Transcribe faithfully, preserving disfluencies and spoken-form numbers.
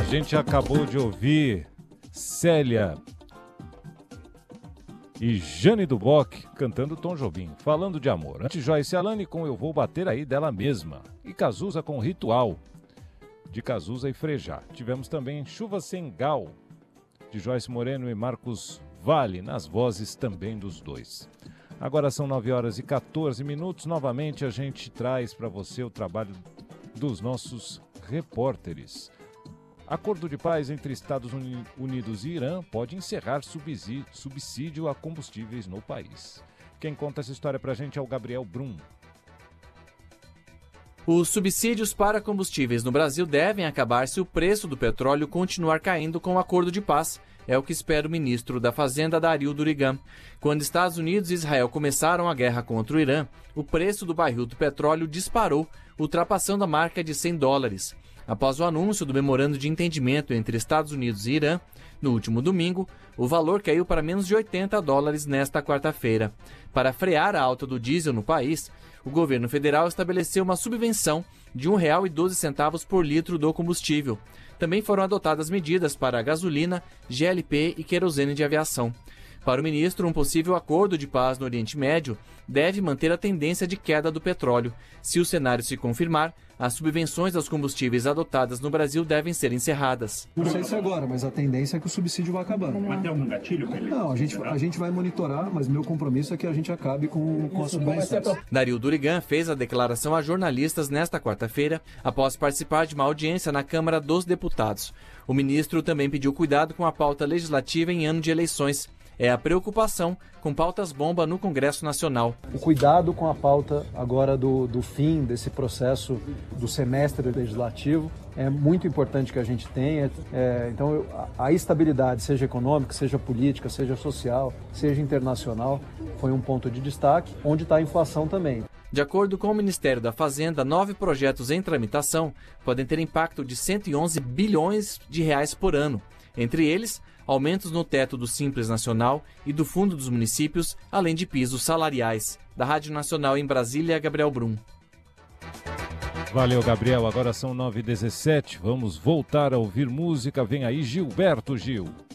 gente acabou de ouvir Célia e Jane Duboc cantando Tom Jobim, falando de amor. Antes, Joyce Alane com Eu Vou Bater Aí dela mesma. E Cazuza com Ritual, de Cazuza e Frejá. Tivemos também Chuva Sem Gal, de Joyce Moreno e Marcos Valle, nas vozes também dos dois. Agora são nove horas e quatorze minutos. Novamente a gente traz para você o trabalho dos nossos repórteres. Acordo de paz entre Estados Unidos e Irã pode encerrar subsídio a combustíveis no país. Quem conta essa história para a gente é o Gabriel Brum. Os subsídios para combustíveis no Brasil devem acabar se o preço do petróleo continuar caindo com o acordo de paz. É o que espera o ministro da Fazenda, Dario Durigan. Quando Estados Unidos e Israel começaram a guerra contra o Irã, o preço do barril do petróleo disparou, ultrapassando a marca de cem dólares. Após o anúncio do memorando de entendimento entre Estados Unidos e Irã, no último domingo, o valor caiu para menos de oitenta dólares nesta quarta-feira. Para frear a alta do diesel no país, o governo federal estabeleceu uma subvenção de um real e doze centavos por litro do combustível. Também foram adotadas medidas para a gasolina, G L P e querosene de aviação. Para o ministro, um possível acordo de paz no Oriente Médio deve manter a tendência de queda do petróleo. Se o cenário se confirmar, as subvenções aos combustíveis adotadas no Brasil devem ser encerradas. Não sei se agora, mas a tendência é que o subsídio vai acabando. Mas tem algum gatilho para ele? Não, a gente, a gente vai monitorar, mas meu compromisso é que a gente acabe com, com as subvenções. Dario Durigan fez a declaração a jornalistas nesta quarta-feira, após participar de uma audiência na Câmara dos Deputados. O ministro também pediu cuidado com a pauta legislativa em ano de eleições. É a preocupação com pautas-bomba no Congresso Nacional. O cuidado com a pauta agora do, do fim desse processo do semestre legislativo é muito importante que a gente tenha. É, então, eu, a, a estabilidade, seja econômica, seja política, seja social, seja internacional, foi um ponto de destaque, onde está a inflação também. De acordo com o Ministério da Fazenda, nove projetos em tramitação podem ter impacto de cento e onze bilhões de reais por ano. Entre eles, aumentos no teto do Simples Nacional e do Fundo dos Municípios, além de pisos salariais. Da Rádio Nacional em Brasília, Gabriel Brum. Valeu, Gabriel. Agora são nove e dezessete. Vamos voltar a ouvir música. Vem aí Gilberto Gil.